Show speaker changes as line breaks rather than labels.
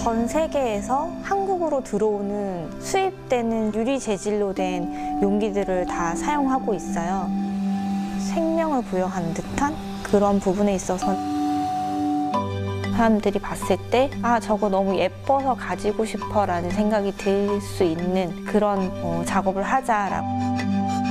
전 세계에서 한국으로 들어오는 수입되는 유리 재질로 된 용기들을 다 사용하고 있어요. 생명을 부여하는 듯한 그런 부분에 있어서 사람들이 봤을 때 아, 저거 너무 예뻐서 가지고 싶어 라는 생각이 들 수 있는 그런 작업을 하자라고.